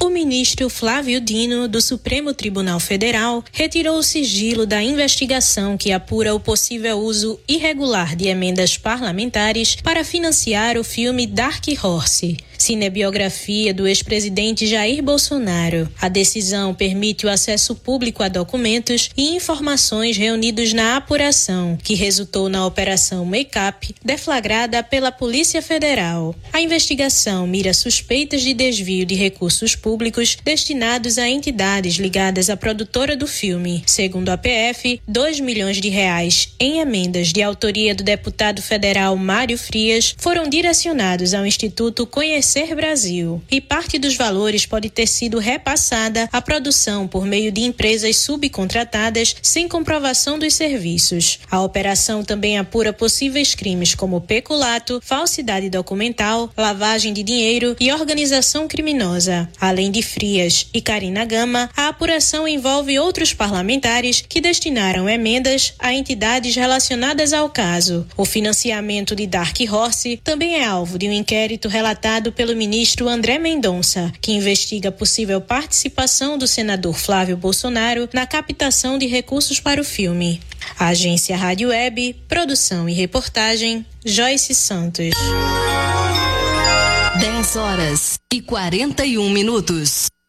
O ministro Flávio Dino, do Supremo Tribunal Federal, retirou o sigilo da investigação que apura o possível uso irregular de emendas parlamentares para financiar o filme Dark Horse, cinebiografia do ex-presidente Jair Bolsonaro. A decisão permite o acesso público a documentos e informações reunidos na apuração, que resultou na Operação Make-up, deflagrada pela Polícia Federal. A investigação mira suspeitas de desvio de recursos públicos destinados a entidades ligadas à produtora do filme. Segundo a PF, R$2 milhões em emendas de autoria do deputado federal Mário Frias foram direcionados ao Instituto Conhecer Brasil, e parte dos valores pode ter sido repassada à produção por meio de empresas subcontratadas sem comprovação dos serviços. A operação também apura possíveis crimes como peculato, falsidade documental, lavagem de dinheiro e organização criminosa. Além de Frias e Karina Gama, a apuração envolve outros parlamentares que destinaram emendas a entidades relacionadas ao caso. O financiamento de Dark Horse também é alvo de um inquérito relatado pelo ministro André Mendonça, que investiga possível participação do senador Flávio Bolsonaro na captação de recursos para o filme. A Agência Rádio Web, produção e reportagem, Joyce Santos. 10h41.